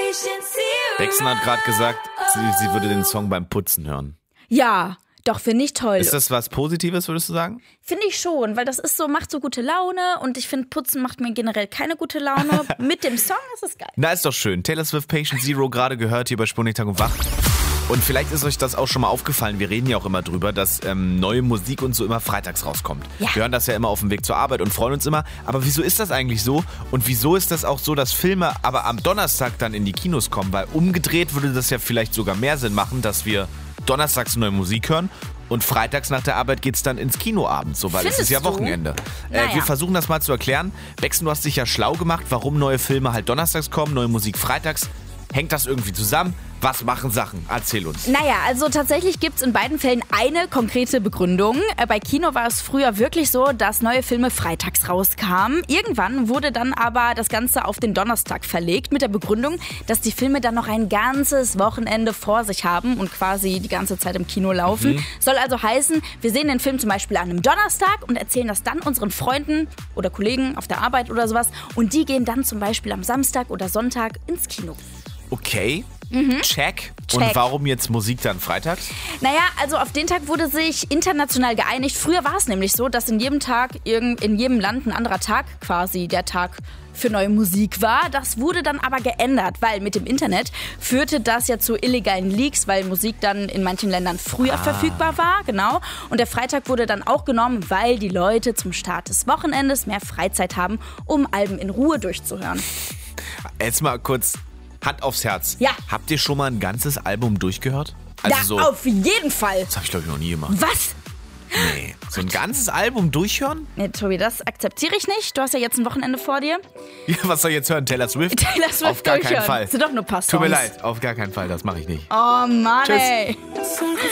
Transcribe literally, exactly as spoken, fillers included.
Dexon hat gerade gesagt, sie, sie würde den Song beim Putzen hören. Ja, doch, finde ich toll. Ist das was Positives, würdest du sagen? Finde ich schon, weil das ist so, macht so gute Laune und ich finde, Putzen macht mir generell keine gute Laune. Mit dem Song ist es geil. Na, ist doch schön. Taylor Swift, Patient Zero, gerade gehört hier bei Sputnik Tag und Wach. Und vielleicht ist euch das auch schon mal aufgefallen, wir reden ja auch immer drüber, dass ähm, neue Musik und so immer freitags rauskommt. Ja. Wir hören das ja immer auf dem Weg zur Arbeit und freuen uns immer. Aber wieso ist das eigentlich so? Und wieso ist das auch so, dass Filme aber am Donnerstag dann in die Kinos kommen? Weil umgedreht würde das ja vielleicht sogar mehr Sinn machen, dass wir donnerstags neue Musik hören und freitags nach der Arbeit geht's dann ins Kino abends, so, weil Findest es ist ja Wochenende. Naja. Äh, wir versuchen das mal zu erklären. Bexen, du hast dich ja schlau gemacht, warum neue Filme halt donnerstags kommen, neue Musik freitags. Hängt das irgendwie zusammen? Was machen Sachen? Erzähl uns. Naja, also tatsächlich gibt es in beiden Fällen eine konkrete Begründung. Äh, Bei Kino war es früher wirklich so, dass neue Filme freitags rauskamen. Irgendwann wurde dann aber das Ganze auf den Donnerstag verlegt mit der Begründung, dass die Filme dann noch ein ganzes Wochenende vor sich haben und quasi die ganze Zeit im Kino laufen. Mhm. Soll also heißen, wir sehen den Film zum Beispiel an einem Donnerstag und erzählen das dann unseren Freunden oder Kollegen auf der Arbeit oder sowas und die gehen dann zum Beispiel am Samstag oder Sonntag ins Kino. Okay, Mhm. check. Check. Und warum jetzt Musik dann freitags? Naja, also auf den Tag wurde sich international geeinigt. Früher war es nämlich so, dass in jedem Tag, in jedem Land ein anderer Tag quasi der Tag für neue Musik war. Das wurde dann aber geändert, weil mit dem Internet führte das ja zu illegalen Leaks, weil Musik dann in manchen Ländern früher ah. verfügbar war, genau. Und der Freitag wurde dann auch genommen, weil die Leute zum Start des Wochenendes mehr Freizeit haben, um Alben in Ruhe durchzuhören. Jetzt mal kurz Hand aufs Herz. Ja. Habt ihr schon mal ein ganzes Album durchgehört? Also ja, so, auf jeden Fall. das habe ich glaube ich noch nie gemacht. Was? Nee. So ein ganzes Album durchhören? Nee, Tobi, das akzeptiere ich nicht. Du hast ja jetzt ein Wochenende vor dir. Ja, was soll ich jetzt hören? Taylor Swift? Taylor Swift auf gar durchhören. keinen Fall. Das sind doch nur ein paar Songs. Tut mir leid, auf gar keinen Fall, das mache ich nicht. Oh Mann, Tschüss. ey.